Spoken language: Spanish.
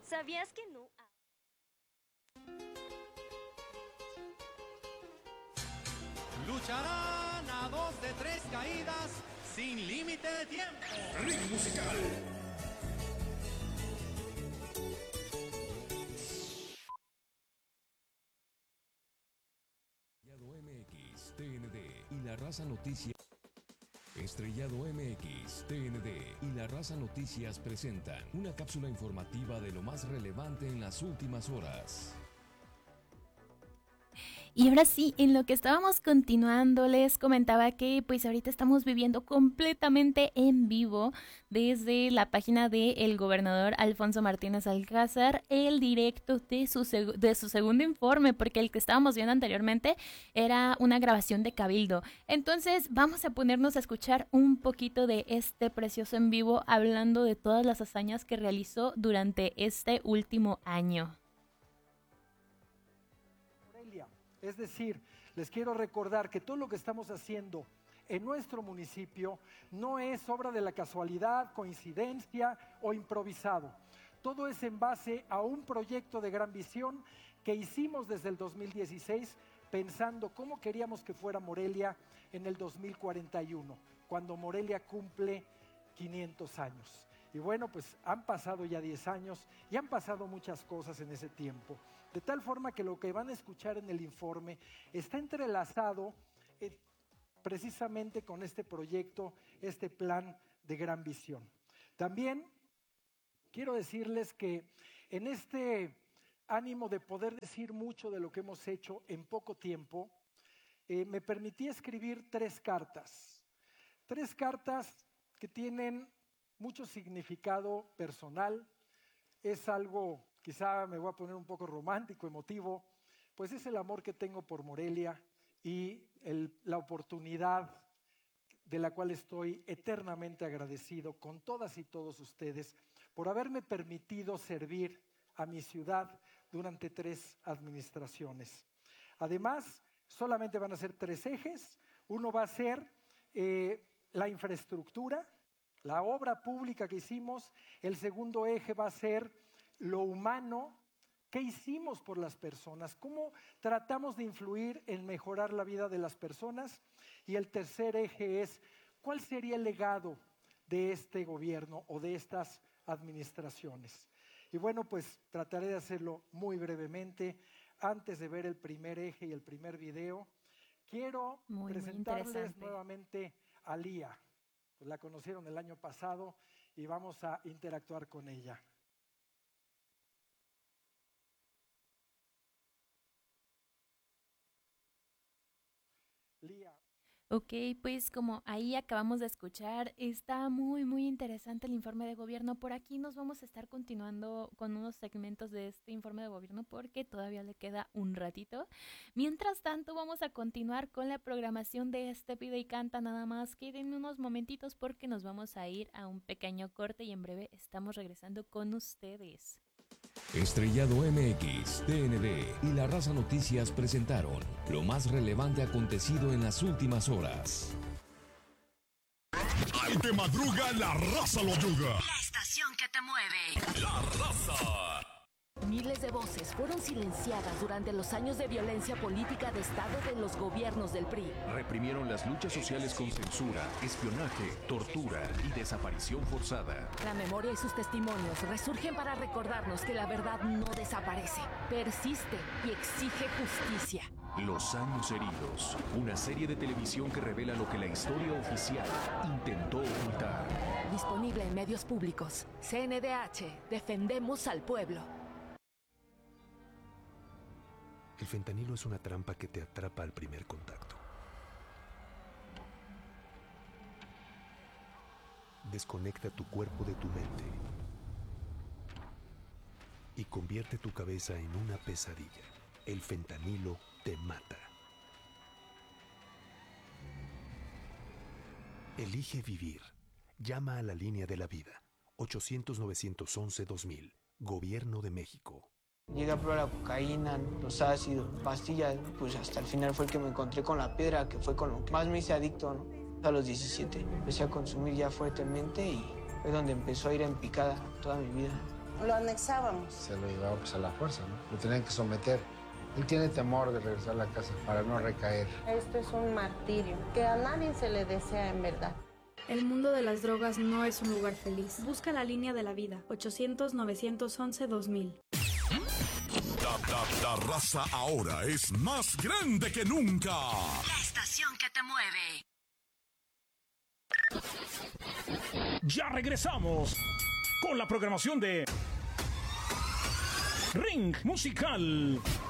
¿Sabías que no? Lucharán a 2 de 3 caídas sin límite de tiempo. Ritmo musical. MX, TND y La Raza Noticias. Estrellado MX, TND y La Raza Noticias presentan una cápsula informativa de lo más relevante en las últimas horas. Y ahora sí, en lo que estábamos continuando, les comentaba que pues ahorita estamos viviendo completamente en vivo desde la página del gobernador Alfonso Martínez Alcázar el directo de su segundo informe, porque el que estábamos viendo anteriormente era una grabación de Cabildo. Entonces vamos a ponernos a escuchar un poquito de este precioso en vivo hablando de todas las hazañas que realizó durante este último año. Es decir, les quiero recordar que todo lo que estamos haciendo en nuestro municipio no es obra de la casualidad, coincidencia o improvisado. Todo es en base a un proyecto de gran visión que hicimos desde el 2016 pensando cómo queríamos que fuera Morelia en el 2041, cuando Morelia cumple 500 años. Y bueno, pues han pasado ya 10 años y han pasado muchas cosas en ese tiempo. De tal forma que lo que van a escuchar en el informe está entrelazado precisamente con este proyecto, este plan de gran visión. También quiero decirles que en este ánimo de poder decir mucho de lo que hemos hecho en poco tiempo, me permití escribir 3 cartas. 3 cartas que tienen mucho significado personal. Es algo, quizá me voy a poner un poco romántico, emotivo, pues es el amor que tengo por Morelia y la oportunidad de la cual estoy eternamente agradecido con todas y todos ustedes por haberme permitido servir a mi ciudad durante 3 administraciones. Además, solamente van a ser 3 ejes. Uno va a ser la infraestructura, la obra pública que hicimos. El segundo eje va a ser lo humano. ¿Qué hicimos por las personas? ¿Cómo tratamos de influir en mejorar la vida de las personas? Y el tercer eje es, ¿cuál sería el legado de este gobierno o de estas administraciones? Y bueno, pues trataré de hacerlo muy brevemente. Antes de ver el primer eje y el primer video, quiero presentarles nuevamente a Lía. Pues la conocieron el año pasado y vamos a interactuar con ella. Lía. Ok, pues como ahí acabamos de escuchar, está muy interesante el informe de gobierno. Por aquí nos vamos a estar continuando con unos segmentos de este informe de gobierno porque todavía le queda un ratito. Mientras tanto, vamos a continuar con la programación de este Pide y Canta. Nada más queden unos momentitos porque nos vamos a ir a un pequeño corte y en breve estamos regresando con ustedes. Estrellado MX, TND y La Raza Noticias presentaron lo más relevante acontecido en las últimas horas. Ahí te madruga La Raza lo yuga. La estación que te mueve. La Raza. Miles de voces fueron silenciadas durante los años de violencia política de Estado de los gobiernos del PRI. Reprimieron las luchas sociales con censura, espionaje, tortura y desaparición forzada. La memoria y sus testimonios resurgen para recordarnos que la verdad no desaparece, persiste y exige justicia. Los años heridos, una serie de televisión que revela lo que la historia oficial intentó ocultar. Disponible en medios públicos. CNDH, defendemos al pueblo. El fentanilo es una trampa que te atrapa al primer contacto. Desconecta tu cuerpo de tu mente y convierte tu cabeza en una pesadilla. El fentanilo te mata. Elige vivir. Llama a la línea de la vida. 800-911-2000. Gobierno de México. Llegué a probar la cocaína, los ácidos, pastillas, pues hasta el final fue el que me encontré con la piedra, que fue con lo que más me hice adicto, ¿no? A los 17 empecé a consumir ya fuertemente y fue donde empezó a ir en picada toda mi vida. lo anexábamos. Se lo llevaba pues a la fuerza, ¿no? Lo tenían que someter. Él tiene temor de regresar a la casa para no recaer. Esto es un martirio que a nadie se le desea en verdad. El mundo de las drogas no es un lugar feliz. Busca la línea de la vida. 800-911-2000. La raza ahora es más grande que nunca. La estación que te mueve. Ya regresamos con la programación de Ring Musical.